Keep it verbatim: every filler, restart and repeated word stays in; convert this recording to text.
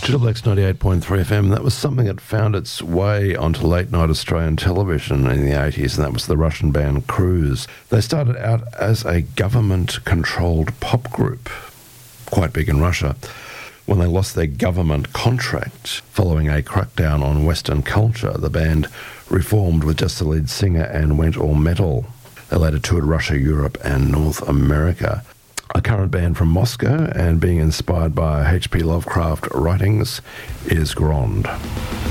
Triple X ninety-eight point three F M, that was something that found its way onto late-night Australian television in the eighties, and that was the Russian band Cruise. They started out as a government-controlled pop group, quite big in Russia. When they lost their government contract following a crackdown on Western culture, the band reformed with just the lead singer and went all metal. They later toured Russia, Europe, and North America. A current band from Moscow and being inspired by H P Lovecraft writings is Grond.